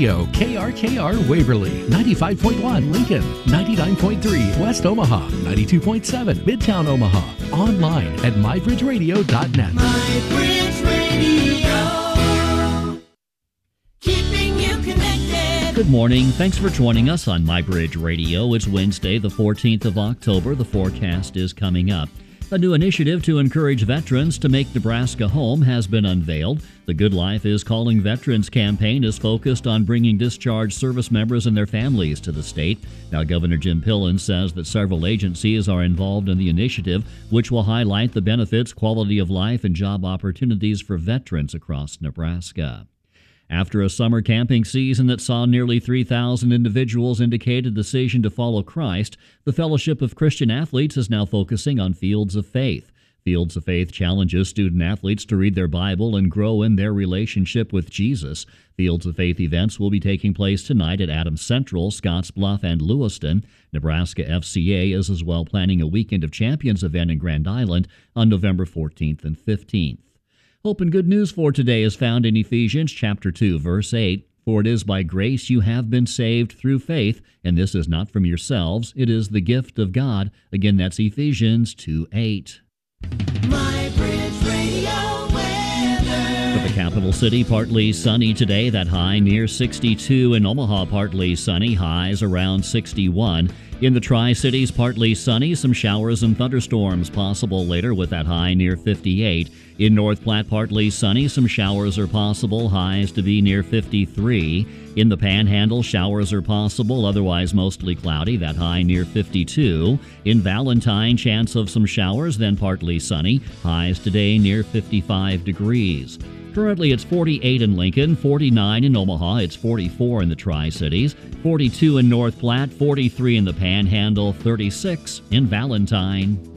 Radio, KRKR Waverly, 95.1 Lincoln, 99.3 West Omaha, 92.7 Midtown Omaha. Online at mybridgeradio.net. MyBridge Radio, keeping you connected. Good morning. Thanks for joining us on MyBridge Radio. It's Wednesday, the 14th of October. The forecast is coming up. A new initiative to encourage veterans to make Nebraska home has been unveiled. The Good Life is Calling Veterans campaign is focused on bringing discharged service members and their families to the state. Now, Governor Jim Pillen says that several agencies are involved in the initiative, which will highlight the benefits, quality of life, and job opportunities for veterans across Nebraska. After a summer camping season that saw nearly 3,000 individuals indicate a decision to follow Christ, the Fellowship of Christian Athletes is now focusing on Fields of Faith. Fields of Faith challenges student-athletes to read their Bible and grow in their relationship with Jesus. Fields of Faith events will be taking place tonight at Adams Central, Scottsbluff, and Lewiston. Nebraska FCA is as well planning a Weekend of Champions event in Grand Island on November 14th and 15th. Hope and good news for today is found in Ephesians chapter 2, verse 8. For it is by grace you have been saved through faith, and this is not from yourselves, it is the gift of God. Again, that's Ephesians 2:8. MyBridge Radio weather. For the capital city, partly sunny today, that high near 62. In Omaha, partly sunny, highs around 61. In the Tri-Cities, partly sunny, some showers and thunderstorms possible later with that high near 58. In North Platte, partly sunny, some showers are possible, highs to be near 53. In the Panhandle, showers are possible, otherwise mostly cloudy, that high near 52. In Valentine, chance of some showers, then partly sunny, highs today near 55 degrees. Currently, it's 48 in Lincoln, 49 in Omaha, it's 44 in the Tri-Cities, 42 in North Platte, 43 in the Panhandle, 36 in Valentine.